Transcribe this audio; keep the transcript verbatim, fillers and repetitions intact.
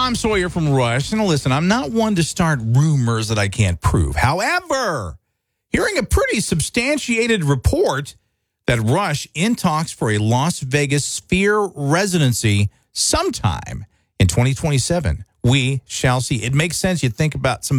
Tom Sawyer from Rush. And listen, I'm not one to start rumors that I can't prove. However, hearing a pretty substantiated report that Rush in talks for a Las Vegas Sphere residency sometime in twenty twenty-seven. We shall see. It makes sense. You think about some